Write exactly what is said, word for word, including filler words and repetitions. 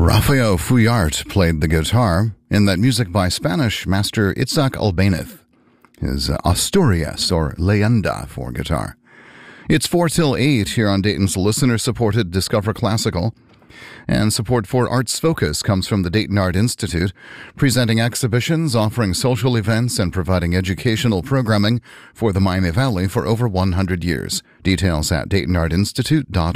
Rafael Fuyart played the guitar in that music by Spanish master Itzhak Albéniz, his Asturias or Leyenda for guitar. It's four till eight here on Dayton's listener-supported Discover Classical, and support for Arts Focus comes from the Dayton Art Institute, presenting exhibitions, offering social events, and providing educational programming for the Miami Valley for over one hundred years. Details at dayton art institute dot org.